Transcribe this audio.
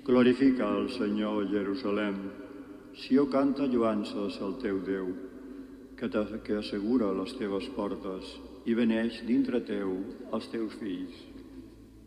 Glorifica el Senyor, Jerusalem. Sió canta lloances al teu Déu, que assegura les teves portes i beneix dintre teu els teus fills.